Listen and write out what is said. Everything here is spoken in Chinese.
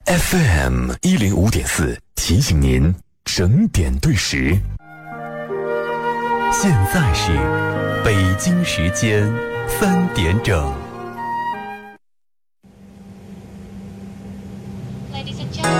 FM 105.4提醒您整点对时。现在是北京时间3点整。 Ladies and gentlemen.